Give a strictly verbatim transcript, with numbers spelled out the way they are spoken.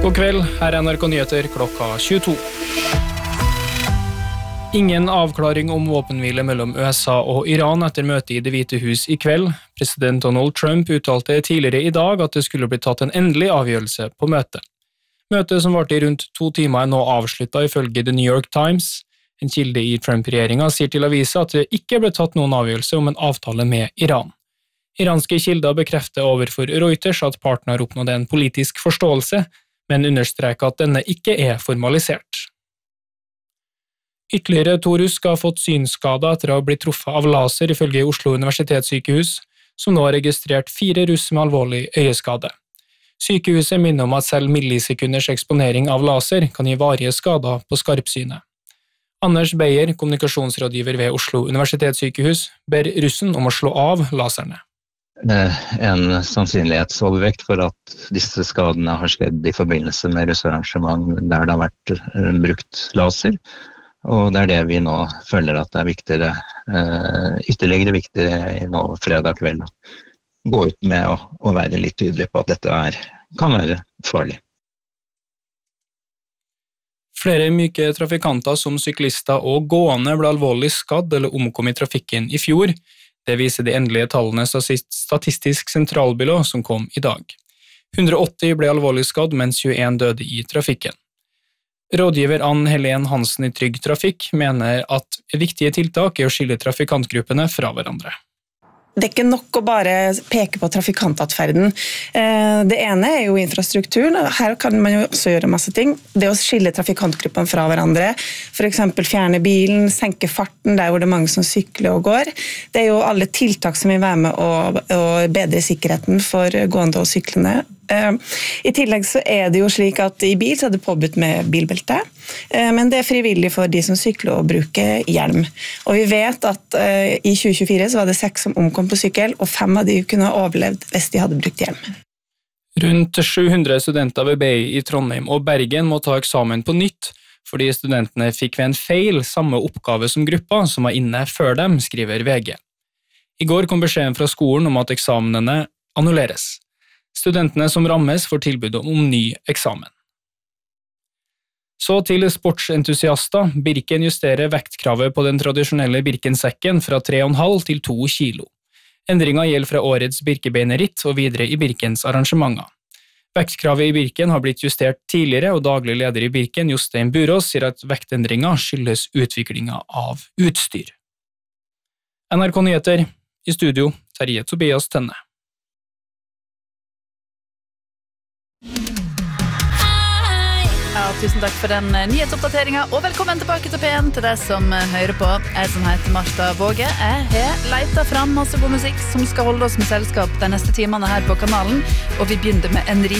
God kveld, her er N R K Nyheter klokka tjueto. Ingen avklaring om våpenhvile mellom U S A og Iran etter møtet i Det hvite hus i kveld. President Donald Trump uttalte tidligere i dag at det skulle bli tatt en endelig avgjørelse på møtet. Møtet som varte i rundt to timer er nå avsluttet ifølge The New York Times. En kilde i Trump-regjeringen sier til avisa at det ikke ble tatt noen avgjørelse om en avtale med Iran. Iranske kilder bekrefter overfor Reuters at partene har oppnådd en politisk forståelse, men understreker at denne ikke er formalisert. Ytterligere to russ skal ha fått synskader etter å ha blitt truffet av laser ifølge Oslo universitetssykehus, som nå har registrert fire russ med alvorlig øyeskade. Sykehuset minner om at selv millisekunders eksponering av laser kan gi varige skader på skarpsynet. Anders Beyer, kommunikasjonsrådgiver ved Oslo universitetssykehus, ber russen om å slå av laserne. En sannsynlighetsovervekt for at disse skadene har skjedd i forbindelse med russarrangement der det har vært brukt laser, og det er det vi nå føler at det er viktigere, ytterligere viktig nå fredag kveld, å gå ut med å, å være litt tydelig på at dette er, kan være farlig. Flere myke trafikanter som syklister og gående ble alvorlig skadd eller omkom i trafikken i fjor. Det viser de endelige tallene Statistisk sentralbyrå som kom i dag. hundre og åtti ble alvorlig skadd, mens tjueen døde i trafikken. Rådgiver Ann Helen Hansen i Trygg Trafikk mener at viktige tiltak er å skille trafikantgruppene fra hverandre. Det er ikke nok å bare peke på trafikantatferden. Det ene er jo infrastrukturen. Her kan man jo også gjøre masse ting. Det å skille trafikantgruppene fra hverandre, for eksempel fjerne bilen, senke farten der hvor det er mange som sykler og går. Det er jo alle tiltak som vil være med å, å bedre sikkerheten for gående og syklende. I tillegg så er det jo slik at i bil så er det påbudt med bilbelte, men det er frivillig for de som sykler og bruker hjelm. Og vi vet at i tjue tjuefire så var det seks som omkom på sykkel, og fem av de kunne ha overlevd hvis de hadde brukt hjelm. Rundt sju hundre studenter ved B I i Trondheim og Bergen må ta eksamen på nytt, fordi studentene fikk ved en feil samme oppgave som gruppa som var inne før dem, skriver V G. I går kom beskjeden fra skolen om at eksamenene annulleres. Studentene som rammes får tilbud om ny eksamen. Så til sportsentusiaster. Birken justerer vektkravet på den tradisjonelle Birkensekken fra tre komma fem til to kilo. Endringen gjelder fra årets Birkebeinerritt og videre i Birkens arrangementer. Vektkravet i Birken har blitt justert tidligere, og daglig leder i Birken, Jostein Burås, sier at vektendringen skyldes utviklingen av utstyr. N R K Nyheter, i studio, Terje Tobias Tønne. Ja, tusen takk for den nyhetsoppdateringen, og velkommen tilbake til P en til deg som hører på. Jeg som heter Martha Våge. Jeg har letet fram masse god musikk som skal holde oss med selskap de neste timene her på kanalen, og vi begynner med Enrique